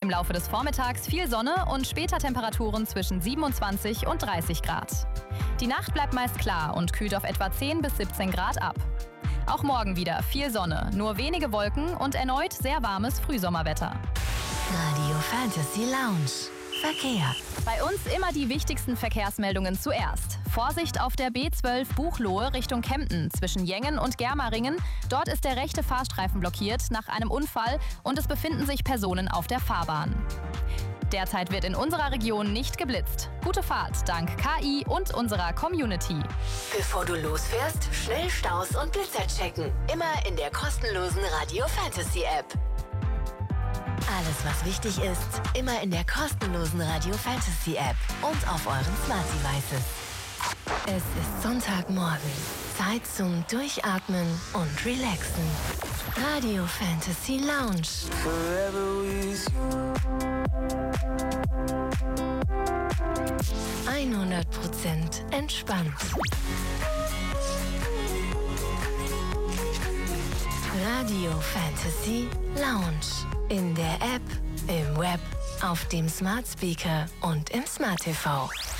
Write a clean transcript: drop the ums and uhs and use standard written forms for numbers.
Im Laufe des Vormittags viel Sonne und später Temperaturen zwischen 27 und 30 Grad. Die Nacht bleibt meist klar und kühlt auf etwa 10 bis 17 Grad ab. Auch morgen wieder viel Sonne, nur wenige Wolken und erneut sehr warmes Frühsommerwetter. Radio Fantasy Lounge. Verkehr. Bei uns immer die wichtigsten Verkehrsmeldungen zuerst. Vorsicht auf der B12 Buchloe Richtung Kempten zwischen Jengen und Germeringen. Dort ist der rechte Fahrstreifen blockiert nach einem Unfall und es befinden sich Personen auf der Fahrbahn. Derzeit wird in unserer Region nicht geblitzt. Gute Fahrt dank KI und unserer Community. Bevor du losfährst, schnell Staus und Blitzer checken. Immer in der kostenlosen Radio Fantasy App. Alles, was wichtig ist, immer in der kostenlosen Radio Fantasy App und auf euren Smart Devices. Es ist Sonntagmorgen. Zeit zum Durchatmen und Relaxen. Radio Fantasy Lounge. Forever with you. 100% entspannt. Radio Fantasy Lounge. In der App, im Web, auf dem Smart Speaker und im Smart TV.